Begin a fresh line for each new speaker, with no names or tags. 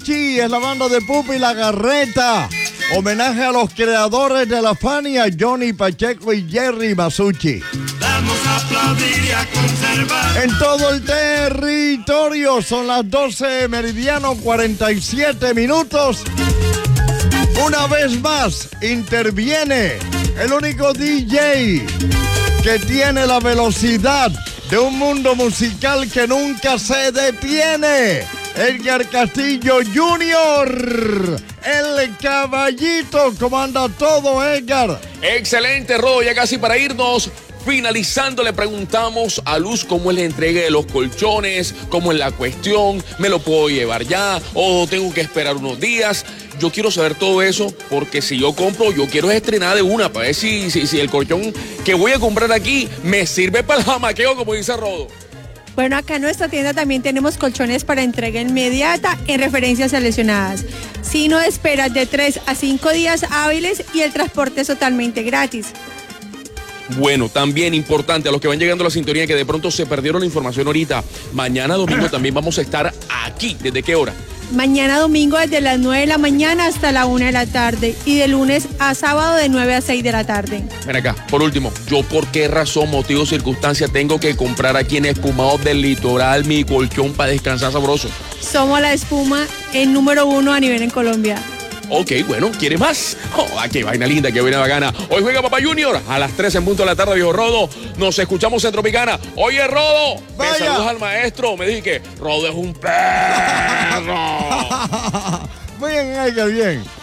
Sí, es la banda de Pupi La Garreta. Homenaje a los creadores de la Fania, Johnny Pacheco y Jerry Masucci.
Vamos a aplaudir y a conservar.
En todo el territorio son las 12 meridiano 47 minutos. Una vez más interviene el único DJ que tiene la velocidad de un mundo musical que nunca se detiene. Edgar Castillo Jr., el caballito. ¿Cómo anda todo, Edgar?
Excelente, Rodo, ya casi para irnos. Finalizando, le preguntamos a Luz cómo es la entrega de los colchones, cómo es la cuestión, ¿me lo puedo llevar ya o tengo que esperar unos días? Yo quiero saber todo eso porque si yo compro, yo quiero estrenar de una para ver si el colchón que voy a comprar aquí me sirve para el jamaqueo, como dice Rodo.
Bueno, acá en nuestra tienda también tenemos colchones para entrega inmediata en referencias seleccionadas. Si no esperas de 3 a 5 días hábiles y el transporte es totalmente gratis.
Bueno, también importante a los que van llegando a la sintonía que de pronto se perdieron la información ahorita. Mañana domingo también vamos a estar aquí. ¿Desde qué hora?
Mañana domingo desde las 9 de la mañana hasta la 1 de la tarde y de lunes a sábado de 9 a 6 de la tarde.
Ven acá, por último, ¿yo por qué razón, motivo, circunstancia tengo que comprar aquí en Espumados del Litoral mi colchón para descansar sabroso?
Somos la espuma en número 1 a nivel en Colombia.
Ok, bueno, ¿quiere más? Oh, qué vaina linda, qué vaina bacana. Hoy juega Papá Junior a las 3 en punto de la tarde, viejo Rodo. Nos escuchamos en Tropicana. Oye, Rodo, me saludas al maestro. Me dije que Rodo es un perro.
Bien, Edgar, bien.